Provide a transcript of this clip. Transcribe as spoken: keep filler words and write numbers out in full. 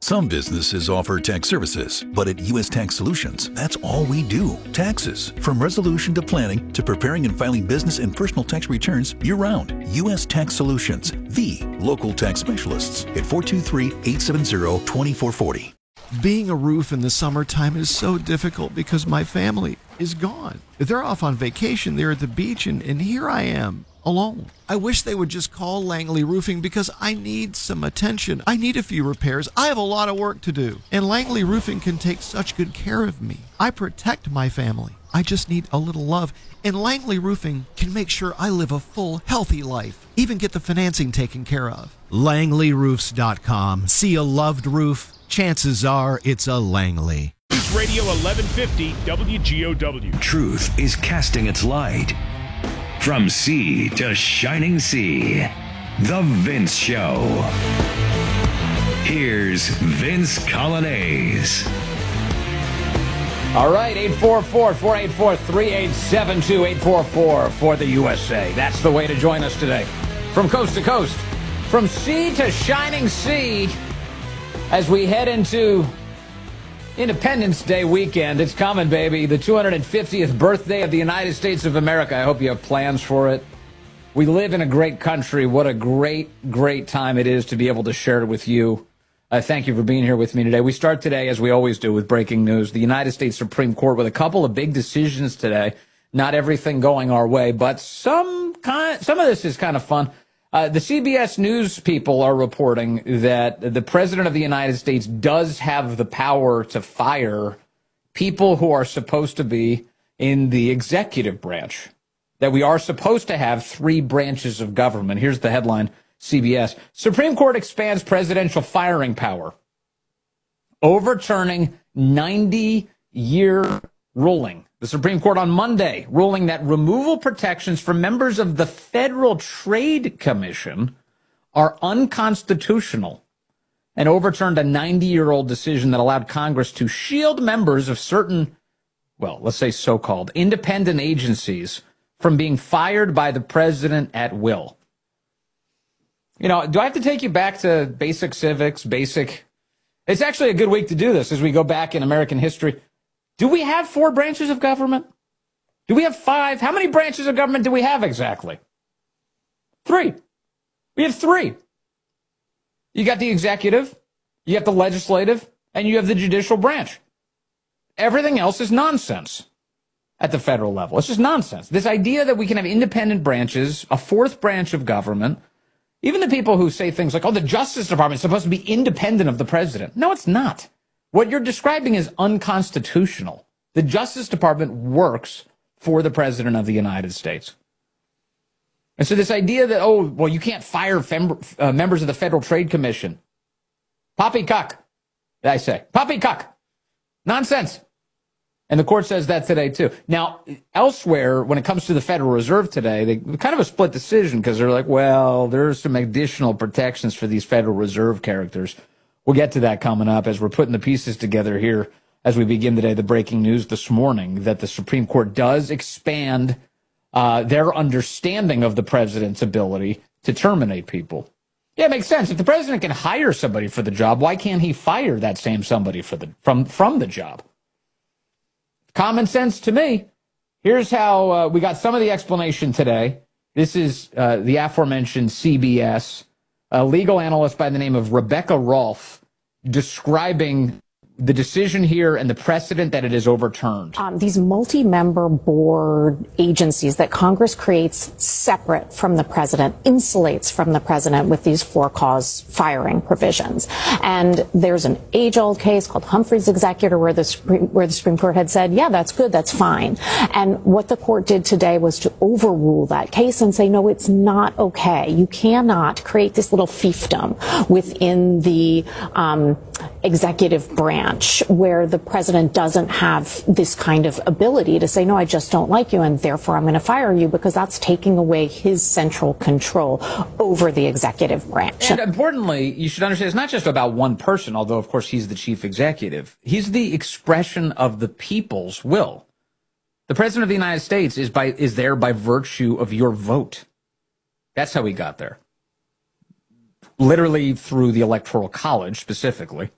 Some businesses offer tax services, but at U S Tax Solutions, that's all we do. Taxes. From resolution to planning to preparing and filing business and personal tax returns year-round. U S Tax Solutions, the local tax specialists at four two three, eight seven zero, two four four zero. Being a roof in the summertime is so difficult because my family is gone. They're off on vacation. They're at the beach, and, and here I am, alone. I wish they would just call Langley Roofing because I need some attention. I need a few repairs. I have a lot of work to do. And Langley Roofing can take such good care of me. I protect my family. I just need a little love. And Langley Roofing can make sure I live a full, healthy life. Even get the financing taken care of. Langley Roofs dot com. See a loved roof? Chances are it's a Langley. News Radio eleven fifty W G O W. Truth is casting its light. From sea to shining sea, The Vince Show. Here's Vince Coglianese. All right, eight four four, four eight four, three eight seven two, eight four four for the U S A. That's the way to join us today. From coast to coast, from sea to shining sea, as we head into Independence Day weekend. It's coming, baby. The two hundred fiftieth birthday of the United States of America. I hope you have plans for it. We live in a great country. What a great, great time it is to be able to share it with you. Uh, thank you for being here with me today. We start today, as we always do, with breaking news. The United States Supreme Court with a couple of big decisions today. Not everything going our way, but some kind, some of this is kind of fun. Uh, the C B S News people are reporting that the President of the United States does have the power to fire people who are supposed to be in the executive branch, that we are supposed to have three branches of government. Here's the headline, C B S. Supreme Court expands presidential firing power, overturning ninety-year ruling. The Supreme Court on Monday ruling that removal protections for members of the Federal Trade Commission are unconstitutional and overturned a ninety-year-old decision that allowed Congress to shield members of certain, well, let's say so-called independent agencies from being fired by the president at will. You know, do I have to take you back to basic civics, basic... It's actually a good week to do this as we go back in American history. Do we have four branches of government? Do we have five? How many branches of government do we have exactly? Three. We have three. You got the executive, you have the legislative, and you have the judicial branch. Everything else is nonsense at the federal level. It's just nonsense. This idea that we can have independent branches, a fourth branch of government, even the people who say things like, oh, the Justice Department is supposed to be independent of the president. No, it's not. What you're describing is unconstitutional. The Justice Department works for the President of the United States. And so this idea that, oh, well, you can't fire fem- uh, members of the Federal Trade Commission. Poppycock, I say. Poppycock. Nonsense. And the court says that today, too. Now, elsewhere, when it comes to the Federal Reserve today, they kind of a split decision because they're like, well, there's some additional protections for these Federal Reserve characters. We'll get to that coming up as we're putting the pieces together here as we begin today, the breaking news this morning that the Supreme Court does expand uh, their understanding of the president's ability to terminate people. Yeah, it makes sense. If the president can hire somebody for the job, why can't he fire that same somebody for the from, from the job? Common sense to me. Here's how uh, we got some of the explanation today. This is uh, the aforementioned C B S, a legal analyst by the name of Rebecca Rolfe, describing the decision here and the precedent that it is overturned. Um, these multi-member board agencies that Congress creates separate from the president, insulates from the president with these for-cause firing provisions. And there's an age-old case called Humphrey's Executor where the Supreme, where the Supreme Court had said, yeah, that's good, that's fine. And what the court did today was to overrule that case and say, no, it's not okay. You cannot create this little fiefdom within the um, executive branch where the president doesn't have this kind of ability to say, no, I just don't like you, and therefore I'm going to fire you, because that's taking away his central control over the executive branch. And importantly, you should understand it's not just about one person, although, of course, he's the chief executive. He's the expression of the people's will. The president of the United States is by is there by virtue of your vote. That's how he got there. Literally through the Electoral College, specifically.